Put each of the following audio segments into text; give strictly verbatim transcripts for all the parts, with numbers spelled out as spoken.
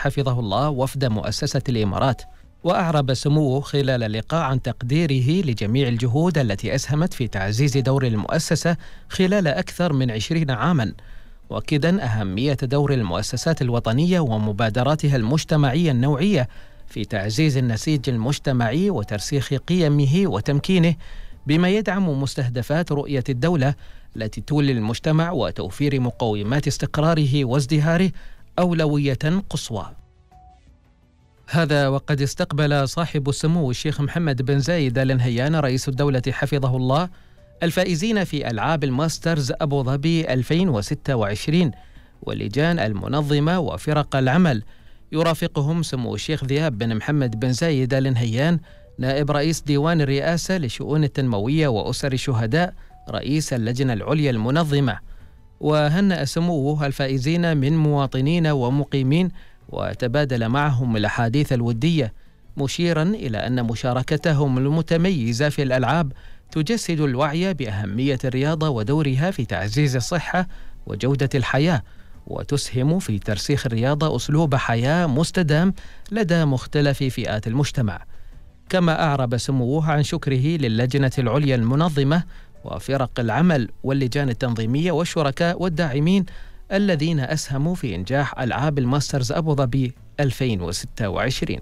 حفظه الله وفد مؤسسة الإمارات، وأعرب سموه خلال اللقاء عن تقديره لجميع الجهود التي أسهمت في تعزيز دور المؤسسة خلال أكثر من عشرين عاماً، مؤكداً أهمية دور المؤسسات الوطنية ومبادراتها المجتمعية النوعية في تعزيز النسيج المجتمعي وترسيخ قيمه وتمكينه، بما يدعم مستهدفات رؤية الدولة التي تولي المجتمع وتوفير مقومات استقراره وازدهاره أولوية قصوى. هذا وقد استقبل صاحب السمو الشيخ محمد بن زايد آل نهيان رئيس الدولة حفظه الله الفائزين في ألعاب الماسترز أبو ظبي ألفين وستة وعشرين واللجان المنظمة وفرق العمل، يرافقهم سمو الشيخ ذياب بن محمد بن زايد آل نهيان نائب رئيس ديوان الرئاسة لشؤون التنموية وأسر الشهداء رئيس اللجنة العليا المنظمة. وهنأ سموه الفائزين من مواطنين ومقيمين وتبادل معهم الأحاديث الودية، مشيرا إلى أن مشاركتهم المتميزة في الألعاب تجسد الوعي بأهمية الرياضة ودورها في تعزيز الصحة وجودة الحياة، وتسهم في ترسيخ الرياضة أسلوب حياة مستدام لدى مختلف فئات المجتمع. كما أعرب سموه عن شكره للجنة العليا المنظمة وفرق العمل واللجان التنظيمية والشركاء والداعمين الذين أسهموا في إنجاح ألعاب الماسترز أبو ظبي ألفين وستة وعشرين.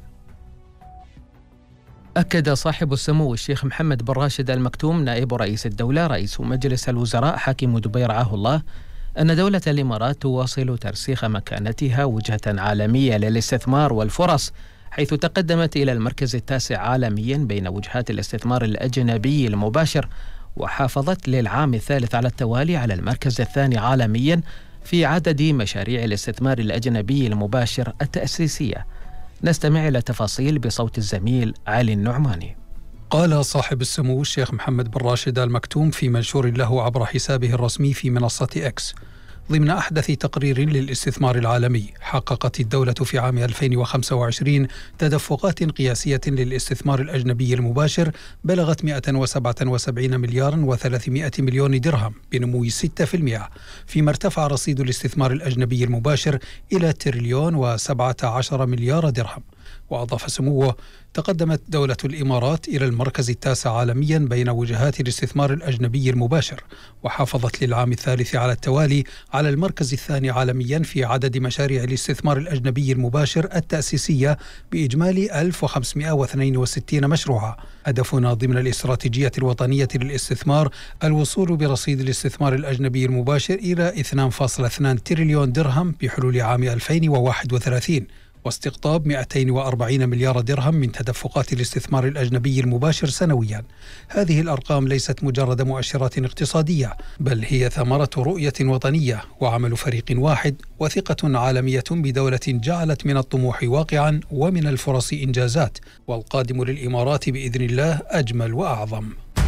أكد صاحب السمو الشيخ محمد بن راشد آل مكتوم نائب رئيس الدولة رئيس مجلس الوزراء حاكم دبي رعاه الله أن دولة الإمارات تواصل ترسيخ مكانتها وجهة عالمية للاستثمار والفرص، حيث تقدمت إلى المركز التاسع عالميا بين وجهات الاستثمار الأجنبي المباشر، وحافظت للعام الثالث على التوالي على المركز الثاني عالميا في عدد مشاريع الاستثمار الأجنبي المباشر التأسيسية. نستمع إلى تفاصيل بصوت الزميل علي النعماني. قال صاحب السمو الشيخ محمد بن راشد آل مكتوم في منشور له عبر حسابه الرسمي في منصة إكس ضمن أحدث تقرير للاستثمار العالمي: حققت الدولة في عام ألفين وخمسة وعشرين تدفقات قياسية للاستثمار الأجنبي المباشر بلغت مئة وسبعة وسبعين مليار وثلاثمئة مليون درهم بنمو ستة بالمئة، فيما ارتفع رصيد الاستثمار الأجنبي المباشر إلى تريليون وسبعة عشر مليار درهم. وأضاف سموه: تقدمت دولة الإمارات إلى المركز التاسع عالميا بين وجهات الاستثمار الأجنبي المباشر، وحافظت للعام الثالث على التوالي على المركز الثاني عالميا في عدد مشاريع الاستثمار الأجنبي المباشر التأسيسية بإجمالي ألف وخمسمئة واثنين وستين مشروعا. هدفنا ضمن الاستراتيجية الوطنية للاستثمار الوصول برصيد الاستثمار الأجنبي المباشر إلى اثنين فاصلة اثنين تريليون درهم بحلول عام ألفين وواحد وثلاثين، واستقطاب مئتين وأربعين مليار درهم من تدفقات الاستثمار الأجنبي المباشر سنويا. هذه الأرقام ليست مجرد مؤشرات اقتصادية، بل هي ثمرة رؤية وطنية وعمل فريق واحد وثقة عالمية بدولة جعلت من الطموح واقعا ومن الفرص إنجازات، والقادم للإمارات بإذن الله أجمل وأعظم.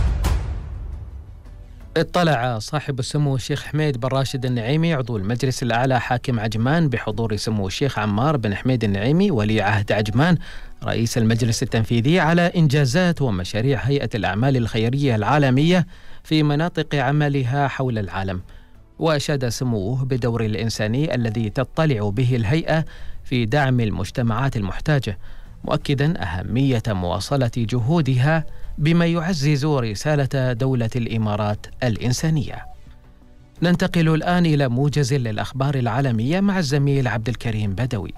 اطلع صاحب السمو الشيخ حميد بن راشد النعيمي عضو المجلس الأعلى حاكم عجمان بحضور سمو الشيخ عمار بن حميد النعيمي ولي عهد عجمان رئيس المجلس التنفيذي على إنجازات ومشاريع هيئة الأعمال الخيرية العالمية في مناطق عملها حول العالم. وأشاد سموه بدور الإنساني الذي تطلع به الهيئة في دعم المجتمعات المحتاجة، مؤكدا أهمية مواصلة جهودها بما يعزز رسالة دولة الإمارات الإنسانية. ننتقل الآن إلى موجز للأخبار العالمية مع الزميل عبد الكريم بدوي.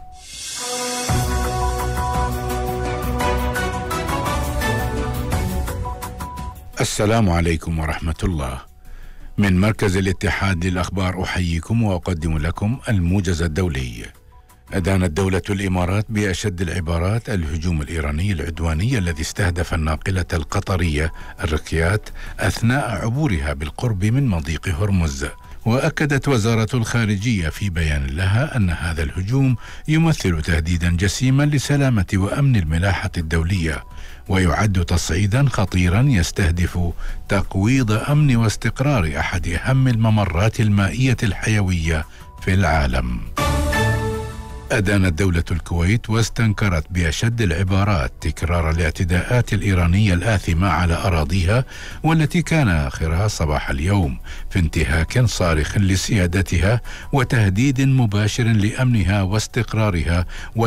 السلام عليكم ورحمة الله. من مركز الاتحاد للأخبار أحييكم وأقدم لكم الموجز الدولي. أدانت دولة الإمارات بأشد العبارات الهجوم الإيراني العدواني الذي استهدف الناقلة القطرية الركيات أثناء عبورها بالقرب من مضيق هرمز. وأكدت وزارة الخارجية في بيان لها أن هذا الهجوم يمثل تهديدا جسيما لسلامة وأمن الملاحة الدولية، ويعد تصعيدا خطيرا يستهدف تقويض أمن واستقرار أحد أهم الممرات المائية الحيوية في العالم. أدانت دولة الكويت واستنكرت بأشد العبارات تكرار الاعتداءات الإيرانية الآثمة على أراضيها، والتي كان آخرها صباح اليوم في انتهاك صارخ لسيادتها وتهديد مباشر لأمنها واستقرارها